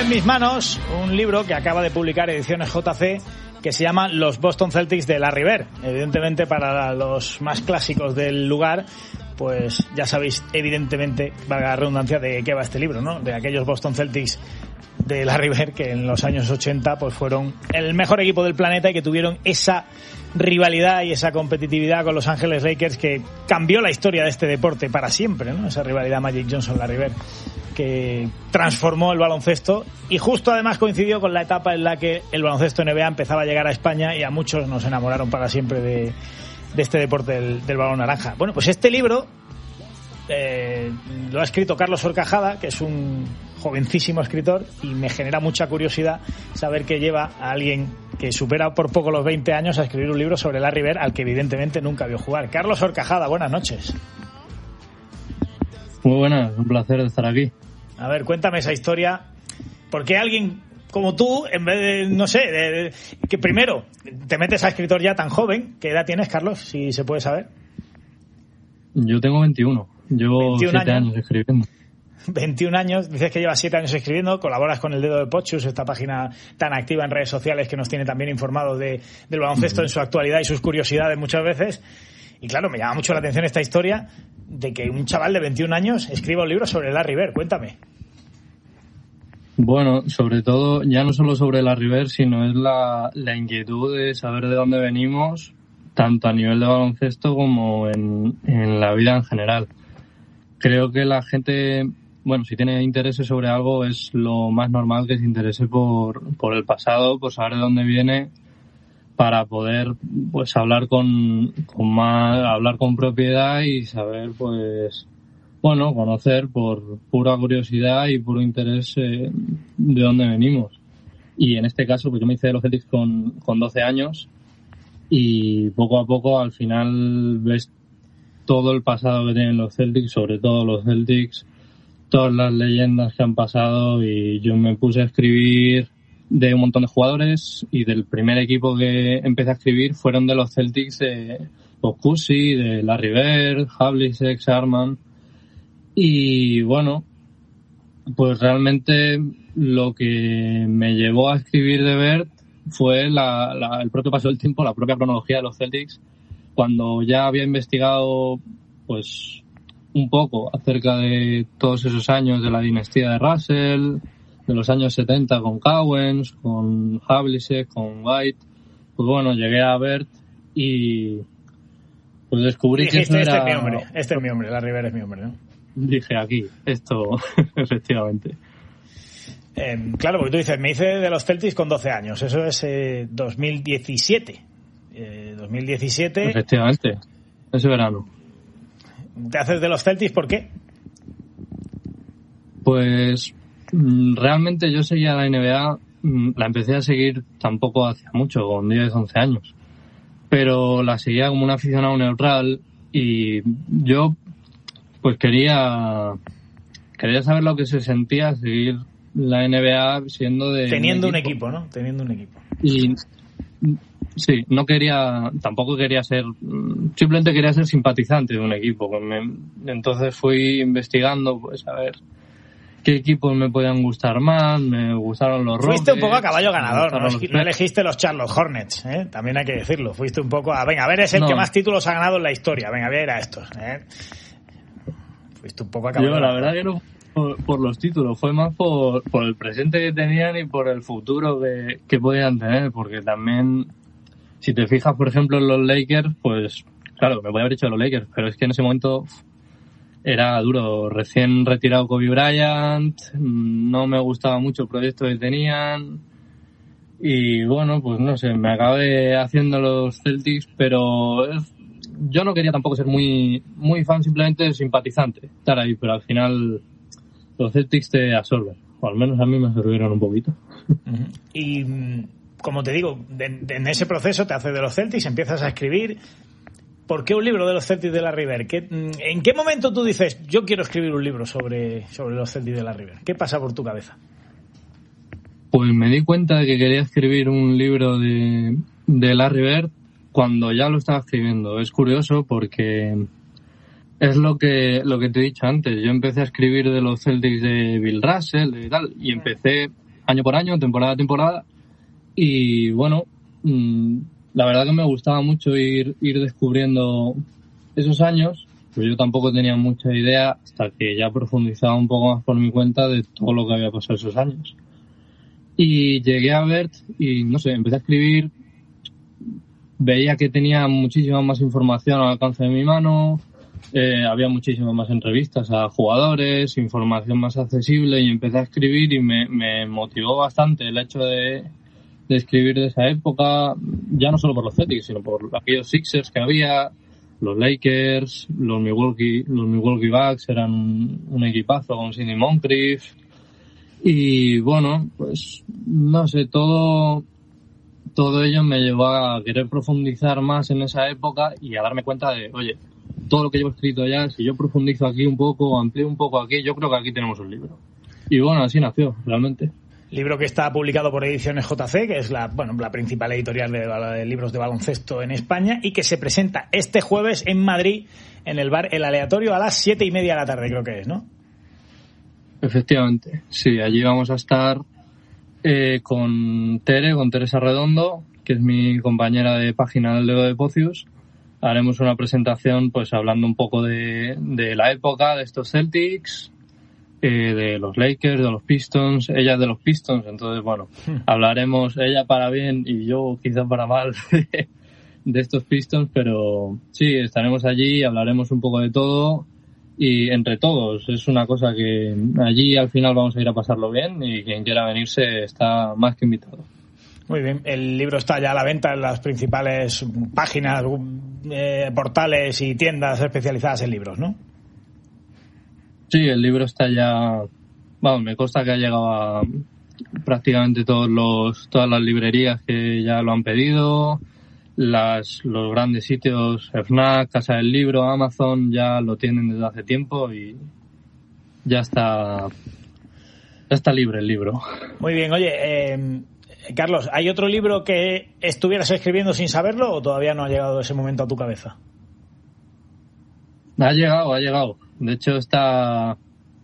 en mis manos un libro que acaba de publicar Ediciones JC que se llama Los Boston Celtics de Larry Bird. Evidentemente, para los más clásicos del lugar, pues ya sabéis, evidentemente, valga la redundancia, de qué va este libro, ¿no? De aquellos Boston Celtics de Larry Bird que en los años 80 pues fueron el mejor equipo del planeta y que tuvieron esa rivalidad y esa competitividad con Los Ángeles Lakers que cambió la historia de este deporte para siempre, ¿no? Esa rivalidad Magic Johnson-Larry Bird que transformó el baloncesto y justo además coincidió con la etapa en la que el baloncesto NBA empezaba a llegar a España y a muchos nos enamoraron para siempre de este deporte del balón naranja. Bueno, pues este libro lo ha escrito Carlos Horcajada, que es un jovencísimo escritor, y me genera mucha curiosidad saber que lleva a alguien que supera por poco los 20 años a escribir un libro sobre Larry Bird, al que evidentemente nunca vio jugar. Carlos Horcajada, buenas noches. Muy buenas, un placer de estar aquí. A ver, cuéntame esa historia. ¿Por qué alguien como tú, en vez de, no sé, que primero te metes a escritor ya tan joven? ¿Qué edad tienes, Carlos, si se puede saber? Yo tengo 21. Llevo 7 años escribiendo. 21 años, dices que llevas 7 años escribiendo, colaboras con El Dedo de Pochus, esta página tan activa en redes sociales que nos tiene también informados del baloncesto en su actualidad y sus curiosidades muchas veces. Y claro, me llama mucho la atención esta historia de que un chaval de 21 años escriba un libro sobre Larry Bird. Cuéntame. Bueno, sobre todo, ya no solo sobre Larry Bird, sino es la inquietud de saber de dónde venimos, tanto a nivel de baloncesto como en la vida en general. Creo que la gente, bueno, si tiene intereses sobre algo, es lo más normal que se interese por el pasado, por saber de dónde viene, para poder pues hablar con propiedad y saber pues bueno, conocer por pura curiosidad y puro interés de dónde venimos. Y en este caso pues yo me hice de los Celtics con 12 años y poco a poco al final ves todo el pasado que tienen los Celtics, sobre todo los Celtics, todas las leyendas que han pasado, y yo me puse a escribir de un montón de jugadores, y del primer equipo que empecé a escribir fueron de los Celtics de Bob Cousy, de Larry Bird, Havlicek, Sharman. Y bueno, pues realmente lo que me llevó a escribir de Bird fue el propio paso del tiempo, la propia cronología de los Celtics, cuando ya había investigado pues un poco acerca de todos esos años de la dinastía de Russell, de los años 70 con Cowens, con Havlicek, con White. Pues bueno, llegué a Bird y pues descubrí que eso era... Este es mi hombre, Larry Bird es mi hombre, ¿no? Dije aquí, esto, efectivamente. Claro, porque tú dices, me hice de los Celtics con 12 años, eso es 2017. 2017... Efectivamente, ese verano. ¿Te haces de los Celtics por qué? Pues realmente yo seguía la NBA, la empecé a seguir tampoco hace mucho, con 10, 11 años. Pero la seguía como un aficionado neutral y yo pues quería saber lo que se sentía seguir la NBA siendo de... Teniendo un equipo, ¿no? Teniendo un equipo. Y sí, tampoco quería ser, simplemente quería ser simpatizante de un equipo. Entonces fui investigando, pues a ver qué equipos me podían gustar más. Me gustaron los Rockets. Fuiste un poco a caballo ganador, no elegiste los Charlotte Hornets, ¿eh? También hay que decirlo. Fuiste un poco a ver, es el que más títulos ha ganado en la historia. Venga, voy a ir a estos, ¿eh? Fuiste un poco a caballo ganador. La verdad que no por los títulos, fue más por el presente que tenían y por el futuro que podían tener, porque también, si te fijas, por ejemplo, en los Lakers, pues claro, me podía haber dicho de los Lakers, pero es que en ese momento era duro. Recién retirado Kobe Bryant, no me gustaba mucho el proyecto que tenían y bueno, pues no sé, me acabé haciendo los Celtics, pero yo no quería tampoco ser muy fan, simplemente simpatizante, estar ahí, pero al final los Celtics te absorben, o al menos a mí me absorbieron un poquito. Y como te digo, en ese proceso te haces de los Celtics, empiezas a escribir. ¿Por qué un libro de los Celtics de Larry Bird? ¿En qué momento tú dices, yo quiero escribir un libro sobre los Celtics de Larry Bird? ¿Qué pasa por tu cabeza? Pues me di cuenta de que quería escribir un libro de Larry Bird cuando ya lo estaba escribiendo. Es curioso porque es lo que te he dicho antes. Yo empecé a escribir de los Celtics de Bill Russell y tal, y empecé año por año, temporada a temporada. Y bueno, la verdad que me gustaba mucho ir descubriendo esos años, pero yo tampoco tenía mucha idea hasta que ya profundizaba un poco más por mi cuenta de todo lo que había pasado esos años. Y llegué a BERT y, no sé, empecé a escribir, veía que tenía muchísima más información al alcance de mi mano, había muchísimas más entrevistas a jugadores, información más accesible, y empecé a escribir y me motivó bastante el hecho de escribir de esa época, ya no solo por los Celtics, sino por aquellos Sixers que había, los Lakers, los Milwaukee Bucks eran un equipazo con Sidney Moncrief. Y bueno, pues no sé, todo ello me llevó a querer profundizar más en esa época y a darme cuenta de, oye, todo lo que llevo escrito ya, si yo profundizo aquí un poco, amplío un poco aquí, yo creo que aquí tenemos un libro. Y bueno, así nació, realmente. Libro que está publicado por Ediciones JC, que es la principal editorial de libros de baloncesto en España, y que se presenta este jueves en Madrid, en el bar El Aleatorio, a las 7:30 de la tarde, creo que es, ¿no? Efectivamente, sí, allí vamos a estar con Teresa Redondo, que es mi compañera de página del Lego de Pocius. Haremos una presentación pues hablando un poco de la época de estos Celtics, de los Lakers, de los Pistons. Ella es de los Pistons, entonces bueno, hablaremos, ella para bien y yo quizás para mal, de estos Pistons, pero sí, estaremos allí, hablaremos un poco de todo. Y entre todos, es una cosa que allí al final vamos a ir a pasarlo bien y quien quiera venirse está más que invitado. Muy bien, el libro está ya a la venta en las principales páginas, portales y tiendas especializadas en libros, ¿no? Sí, el libro está ya, vamos, me consta que ha llegado a prácticamente todas las librerías que ya lo han pedido. Los grandes sitios, FNAC, Casa del Libro, Amazon, ya lo tienen desde hace tiempo y ya está libre el libro. Muy bien, oye, Carlos, ¿hay otro libro que estuvieras escribiendo sin saberlo o todavía no ha llegado ese momento a tu cabeza? Ha llegado. De hecho está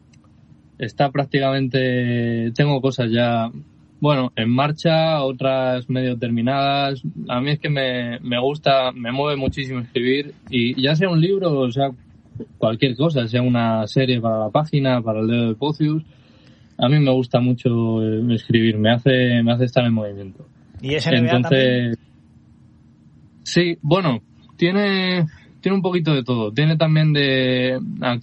prácticamente, tengo cosas ya, bueno, en marcha, otras medio terminadas. A mí es que me gusta, me mueve muchísimo escribir, y ya sea un libro o sea cualquier cosa, sea una serie para la página, para el Lego de Pocius, a mí me gusta mucho escribir, me hace estar en movimiento. ¿Y ese NBA entonces también? Sí, bueno, tiene un poquito de todo. Tiene también de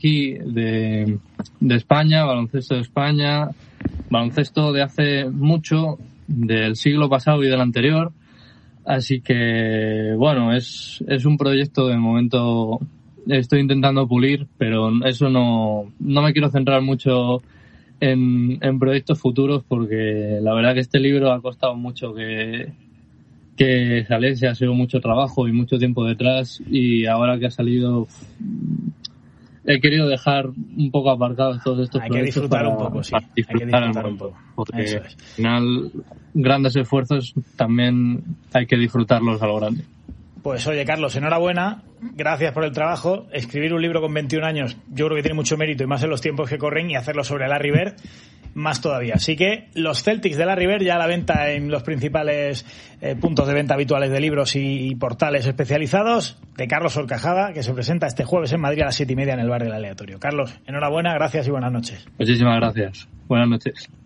España, baloncesto de España, baloncesto de hace mucho, del siglo pasado y del anterior. Así que, bueno, es un proyecto de momento estoy intentando pulir, pero eso no me quiero centrar mucho en proyectos futuros, porque la verdad que este libro ha costado mucho que saliese, ha sido mucho trabajo y mucho tiempo detrás, y ahora que ha salido he querido dejar un poco aparcados todos estos proyectos. Hay que disfrutar un poco, sí. Hay que disfrutar un poco. Porque al final grandes esfuerzos también hay que disfrutarlos a lo grande. Pues oye, Carlos, enhorabuena, gracias por el trabajo. Escribir un libro con 21 años yo creo que tiene mucho mérito, y más en los tiempos que corren, y hacerlo sobre Larry Bird más todavía. Así que los Celtics de Larry Bird ya a la venta en los principales puntos de venta habituales de libros y portales especializados, de Carlos Horcajada, que se presenta este jueves en Madrid a las 7:30 en el bar del Aleatorio. Carlos, enhorabuena, gracias y buenas noches. Muchísimas gracias. Buenas noches.